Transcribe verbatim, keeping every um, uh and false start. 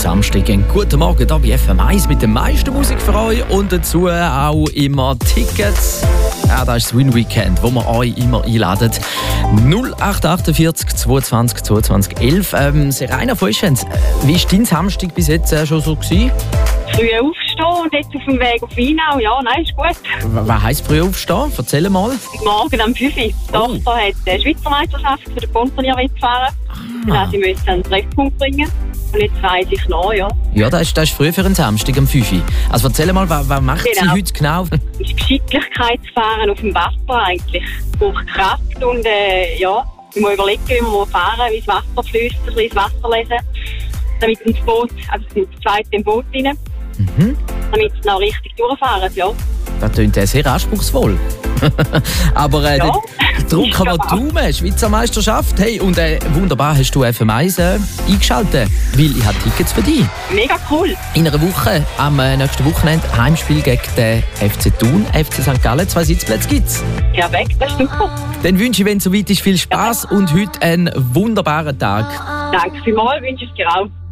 Samstag. Einen guten Morgen hier bei F M eins mit der meisten Musik für euch und dazu auch immer Tickets. Ja, das ist das Win Weekend, wo wir euch immer einladen. null acht achtundvierzig zweiundzwanzig zweiundzwanzig elf. Ähm, Serena von Ischenz, wie war dein Samstag bis jetzt äh, schon so gewesen? Früh aufstehen und jetzt auf dem Weg auf Weinau. Ja, nein, ist gut. W- Was heisst früh aufstehen? Erzähl mal. Morgen am fünf Uhr. Die Oh. Tochter hat die Schweizer Meisterschaft für den Pontonnier mitgefahren. Ah. Ja, sie müssen einen Treffpunkt bringen. Und jetzt reise ich nach, ja. Ja, das ist, das ist früh für einen Samstag am fünf Uhr. Also erzähl mal, was, was macht Genau. sie heute genau? Ist Geschicklichkeitsfahren auf dem Wasser eigentlich. Braucht Kraft und äh, ja, ich muss überlegen, wie wir fahren, wie das Wasser fließt, ein bisschen das Wasser lesen. Damit ins Boot, also sind die zweite im Boot rein. Mhm. Damit sie noch richtig durchfahren, ja. Das klingt äh, sehr anspruchsvoll. Aber äh, Ja. der Druck kann man Daumen, Schweizer Meisterschaft. Hey, und äh, wunderbar hast du F M eins äh, eingeschaltet, weil ich habe Tickets für dich. Mega cool. In einer Woche, am äh, nächsten Wochenende, Heimspiel gegen den F C Thun, F C Sankt Gallen. Zwei Sitzplätze gibt's. Perfekt, das ist super. Dann wünsche ich, wenn es soweit ist, viel Spass und heute einen wunderbaren Tag. Danke vielmals, wünsche ich dir auch.